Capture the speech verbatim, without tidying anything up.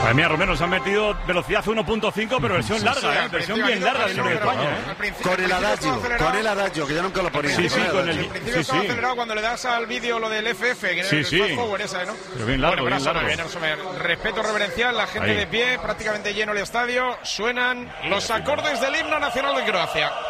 Madre mía, Romero, nos han metido velocidad uno punto cinco, pero versión larga, ¿eh? Versión bien larga del Himno de España, ¿eh? Con el adagio, con el adagio, que yo nunca lo ponía. Sí, sí, con el... Al principio estaba acelerado cuando le das al vídeo lo del F F, que sí, era sí. el fast forward esa, ¿no? Pero bien largo, bueno, bien largo. Bien, Sommer. Respeto reverencial, la gente Ahí. de pie, prácticamente lleno el estadio. Suenan los acordes del himno nacional de Croacia.